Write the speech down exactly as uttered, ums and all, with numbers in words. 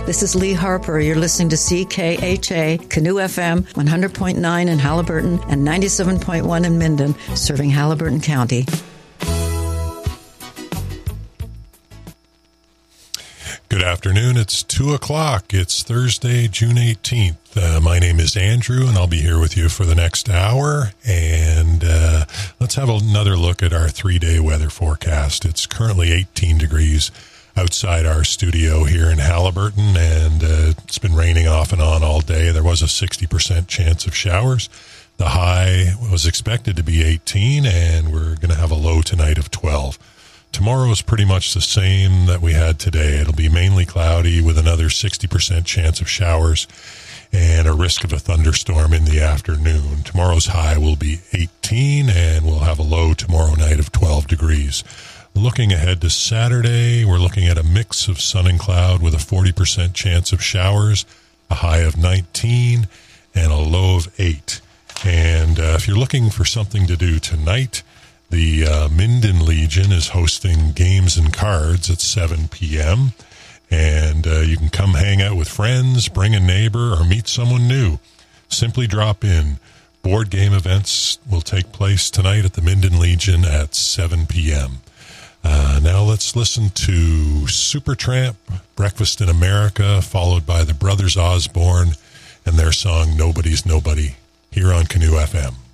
This is Lee Harper. You're listening to C K H A, Canoe F M, one hundred point nine in Halliburton and ninety-seven point one in Minden, serving Halliburton County. Good afternoon. It's two o'clock. It's Thursday, June eighteenth. Uh, my name is Andrew, and I'll be here with you for the next hour. And uh, let's have another look at our three-day weather forecast. It's currently eighteen degrees outside our studio here in Halliburton, and uh, it's been raining off and on all day. There was a sixty percent chance of showers. The high was expected to be eighteen, and we're going to have a low tonight of twelve. Tomorrow is pretty much the same that we had today. It'll be mainly cloudy with another sixty percent chance of showers and a risk of a thunderstorm in the afternoon. Tomorrow's high will be eighteen, and we'll have a low tomorrow night of twelve degrees. Looking ahead to Saturday, we're looking at a mix of sun and cloud with a forty percent chance of showers, a high of nineteen, and a low of eight. And uh, if you're looking for something to do tonight, the uh, Minden Legion is hosting games and cards at seven p.m., and uh, you can come hang out with friends, bring a neighbor, or meet someone new. Simply drop in. Board game events will take place tonight at the Minden Legion at seven p.m. Uh, now let's listen to Supertramp, Breakfast in America, followed by the Brothers Osborne and their song Nobody's Nobody, here on Canoe F M.